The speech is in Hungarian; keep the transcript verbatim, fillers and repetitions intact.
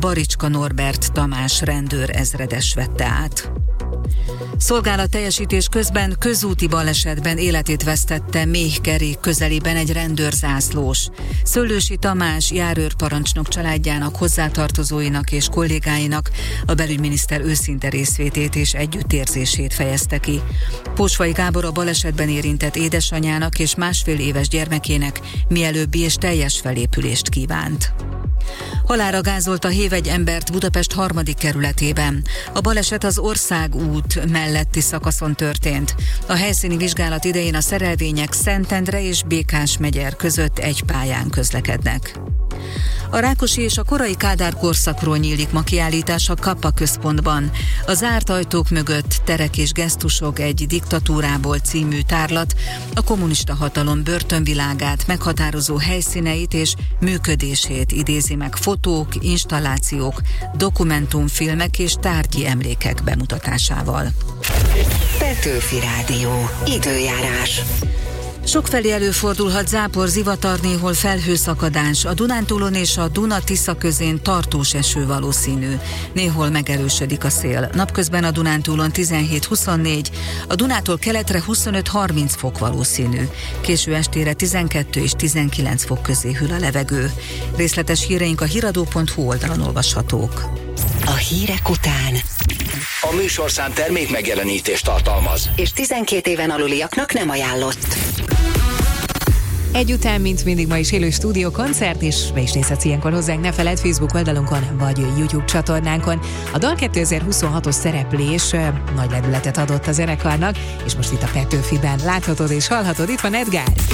Baricska Norbert Tamás rendőr ezredes vette át. Szolgálatteljesítés közben közúti balesetben életét vesztette Méhkerék közelében egy rendőrzászlós. Szőlősi Tamás járőrparancsnok családjának, hozzátartozóinak és kollégáinak a belügyminiszter őszinte részvétét és együttérzését fejezte ki. Pósvai Gábor a balesetben érintett édesanyjának és másfél éves gyermekének mielőbbi és teljes felépülést kívánt. Halálra gázolta hév egy embert Budapest harmadik kerületében. A baleset az Országút melletti szakaszon történt. A helyszíni vizsgálat idején a szerelvények Szentendre és Békás-Megyer között egy pályán közlekednek. A Rákosi és a korai Kádár korszakról nyílik ma kiállítás a Kappa központban. A zárt ajtók mögött terek és gesztusok egy diktatúrából című tárlat a kommunista hatalom börtönvilágát, meghatározó helyszíneit és működését idézi meg fotók, installációk, dokumentumfilmek és tárgyi emlékek bemutatásával. Petőfi Rádió. Időjárás. Sokfelé előfordulhat zápor, zivatar, néhol felhőszakadás. A Dunántúlon és a Duna-Tisza közén tartós eső valószínű. Néhol megerősödik a szél. Napközben a Dunántúlon tizenhét huszonnégy, a Dunától keletre huszonöt-harminc fok valószínű. Késő estére tizenkettő és tizenkilenc fok közé hűl a levegő. Részletes híreink a híradó pont hu oldalon olvashatók. A hírek után a műsorszám termék megjelenítést tartalmaz, és tizenkét éven aluliaknak nem ajánlott. Egyután, mint mindig, ma is élő stúdió koncert, és be is nézhetsz ilyenkor hozzánk, ne feledd, Facebook oldalunkon vagy YouTube csatornánkon. A dal kétezer-huszonhatos szereplés nagy lendületet adott a zenekarnak, és most itt a Petőfiben láthatod és hallhatod, itt van Edgár.